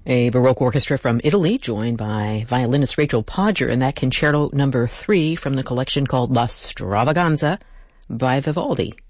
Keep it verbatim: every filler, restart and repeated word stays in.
A Baroque orchestra from Italy, joined by violinist Rachel Podger, and that concerto number three from the collection called La Stravaganza by Vivaldi.